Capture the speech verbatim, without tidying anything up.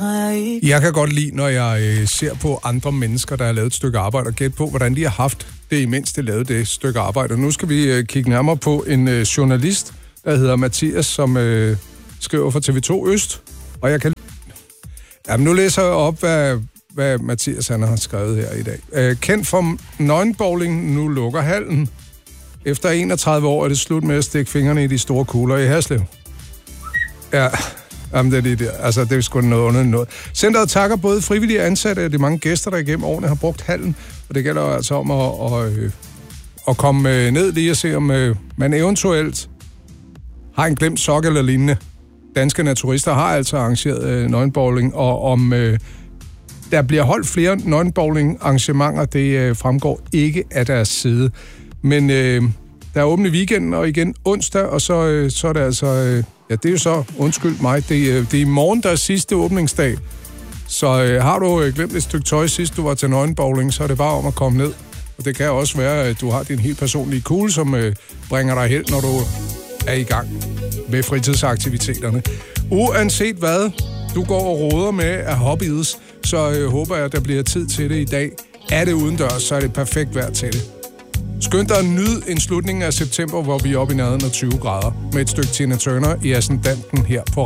har jeg ikke. Jeg kan godt lide, når jeg øh, ser på andre mennesker, der har lavet et stykke arbejde, og gætte på, hvordan de har haft det, imens de lavede det stykke arbejde. Og nu skal vi øh, kigge nærmere på en øh, journalist, der hedder Mathias, som øh, skriver for T V to Øst. Og jeg kan... Jamen, nu læser jeg op, hvad, hvad Mathias han har skrevet her i dag. Øh, kendt for nøgenbowling, nu lukker hallen. Efter enogtredive år er det slut med at stikke fingrene i de store kugler i Haslev. Ja, jamen det er det der. Altså, det er sgu noget under noget. Centeret takker både frivillige ansatte og de mange gæster, der igennem årene har brugt hallen. Og det gælder altså om at, at, at komme ned lige og se, om man eventuelt har en glemt sok eller lignende. Danske naturister har altså arrangeret nøgenbowling, og om der bliver holdt flere nøgenbowling-arrangementer, det fremgår ikke af deres side. Men øh, der er åbent i weekenden, og igen onsdag, og så, øh, så er det altså... Øh, ja, det er jo så, undskyld mig, det, øh, det er i morgen, der er sidste åbningsdag. Så øh, har du øh, glemt et stykke tøj, sidst du var til nøgenbowling, så er det bare om at komme ned. Og det kan også være, at du har din helt personlige kugle, som øh, bringer dig held, når du er i gang med fritidsaktiviteterne. Uanset hvad du går og roder med af hobbies, så øh, håber jeg, at der bliver tid til det i dag. Er det udendørs, så er det perfekt vejr til det. Skynd dig at nyde en slutning af september, hvor vi er oppe i nærheden af tyve grader, med et stykke Tina Turner i ascendanten her på